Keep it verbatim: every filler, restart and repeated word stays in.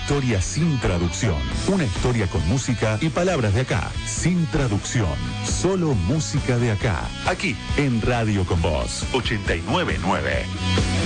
historia sin traducción. Una historia con música y palabras de acá, sin traducción. Solo música de acá. Aquí, en Radio Con Vos, ochenta y nueve punto nueve.